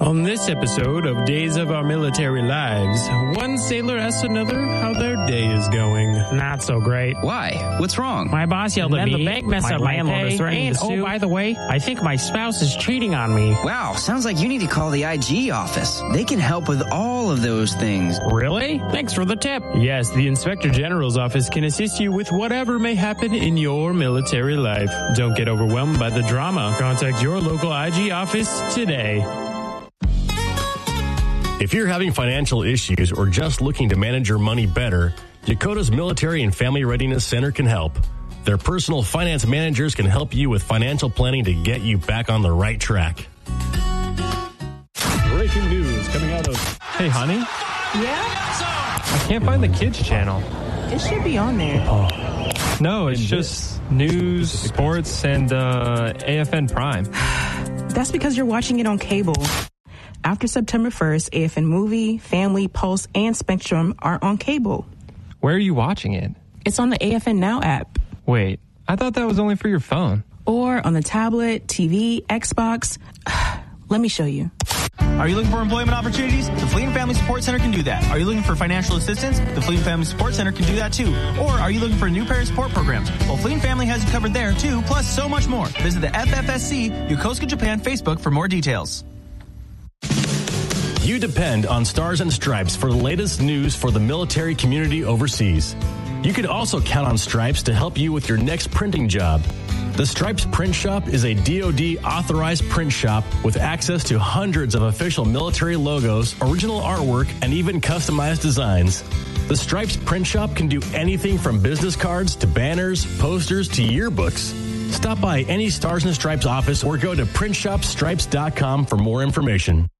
On this episode of Days of Our Military Lives, one sailor asks another how their day is going. Not so great. Why? What's wrong? My boss yelled at me. The bank messed up my pay. And, oh, by the way, I think my spouse is cheating on me. Wow, sounds like you need to call the IG office. They can help with all of those things. Really? Thanks for the tip. Yes, the Inspector General's office can assist you with whatever may happen in your military life. Don't get overwhelmed by the drama. Contact your local IG office today. If you're having financial issues or just looking to manage your money better, Dakota's Military and Family Readiness Center can help. Their personal finance managers can help you with financial planning to get you back on the right track. Breaking news coming out of... Hey, honey? Yeah? I can't find the kids channel. It should be on there. No, it's just news, sports, and AFN Prime. That's because you're watching it on cable. After September 1st, AFN Movie, Family, Pulse, and Spectrum are on cable. Where are you watching it? It's on the AFN Now app. Wait, I thought that was only for your phone. Or on the tablet, TV, Xbox. Let me show you. Are you looking for employment opportunities? The Fleet and Family Support Center can do that. Are you looking for financial assistance? The Fleet and Family Support Center can do that too. Or are you looking for new parent support programs? Well, Fleet and Family has you covered there too, plus so much more. Visit the FFSC Yokosuka Japan Facebook for more details. You depend on Stars and Stripes for the latest news for the military community overseas. You can also count on Stripes to help you with your next printing job. The Stripes Print Shop is a DoD authorized print shop with access to hundreds of official military logos, original artwork, and even customized designs. The Stripes Print Shop can do anything from business cards to banners, posters to yearbooks. Stop by any Stars and Stripes office or go to printshopstripes.com for more information.